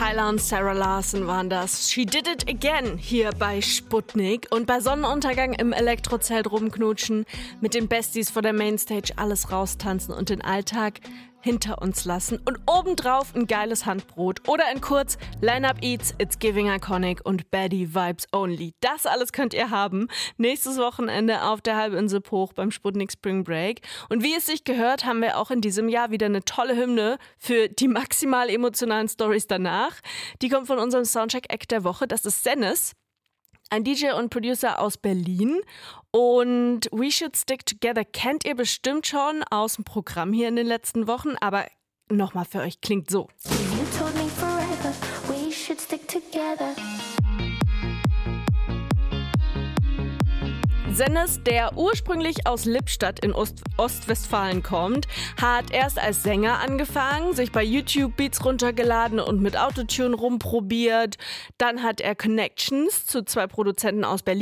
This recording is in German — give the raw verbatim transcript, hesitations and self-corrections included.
Tyler und Sarah Larson waren das. She Did It Again hier bei Sputnik. Und bei Sonnenuntergang im Elektrozelt rumknutschen, mit den Besties vor der Mainstage alles raustanzen und den Alltag hinter uns lassen. Und obendrauf ein geiles Handbrot. Oder in kurz, Line-Up Eats, It's Giving Iconic und Baddie Vibes Only. Das alles könnt ihr haben. Nächstes Wochenende auf der Halbinsel Hoch beim Sputnik Spring Break. Und wie es sich gehört, haben wir auch in diesem Jahr wieder eine tolle Hymne für die maximal emotionalen Stories danach. Die kommt von unserem Soundcheck-Act der Woche. Das ist Sennis, ein D J und Producer aus Berlin. Und We Should Stick Together kennt ihr bestimmt schon aus dem Programm hier in den letzten Wochen. Aber nochmal für euch, klingt so. You told me forever, we should stick together. Sennis, der ursprünglich aus Lippstadt in Ost- Ostwestfalen kommt, hat erst als Sänger angefangen, sich bei YouTube Beats runtergeladen und mit Autotune rumprobiert. Dann hat er Connections zu zwei Produzenten aus Berlin